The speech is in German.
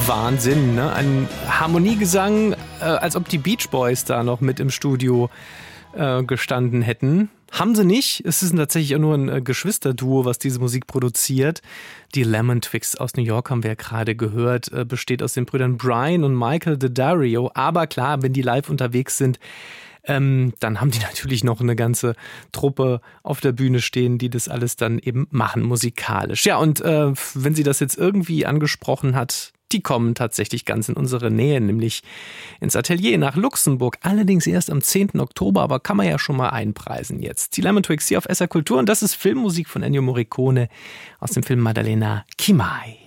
Wahnsinn, ne? Ein Harmoniegesang, als ob die Beach Boys da noch mit im Studio gestanden hätten. Haben sie nicht. Es ist tatsächlich auch nur ein Geschwisterduo, was diese Musik produziert. Die Lemon Twigs aus New York haben wir ja gerade gehört, besteht aus den Brüdern Brian und Michael D'Addario. Aber klar, wenn die live unterwegs sind, dann haben die natürlich noch eine ganze Truppe auf der Bühne stehen, die das alles dann eben machen, musikalisch. Ja, und wenn sie das jetzt irgendwie angesprochen hat, die kommen tatsächlich ganz in unsere Nähe, nämlich ins Atelier nach Luxemburg. Allerdings erst am 10. Oktober, aber kann man ja schon mal einpreisen jetzt. Die Lemon Twigs hier auf SR Kultur und das ist Filmmusik von Ennio Morricone aus dem Film Maddalena Chi mai.